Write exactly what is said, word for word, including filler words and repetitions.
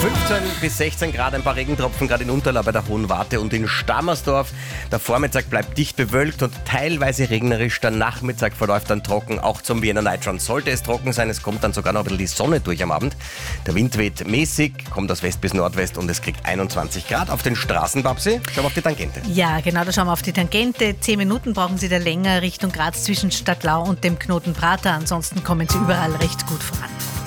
fünfzehn bis sechzehn Grad, ein paar Regentropfen, gerade in Unterla bei der Hohen Warte und in Stammersdorf. Der Vormittag bleibt dicht bewölkt und teilweise regnerisch. Der Nachmittag verläuft dann trocken. Auch zum Wiener Night Run sollte es trocken sein. Es kommt dann sogar noch ein bisschen die Sonne durch am Abend. Der Wind weht mäßig, kommt aus West bis Nordwest und es kriegt einundzwanzig Grad. Auf den Straßen, Babsi, schauen wir auf die Tangente. Ja, genau, da schauen wir auf die Tangente. Zehn Minuten brauchen Sie da länger Richtung Graz zwischen Stadtlau und dem Knoten Prater. Ansonsten kommen Sie überall recht gut voran.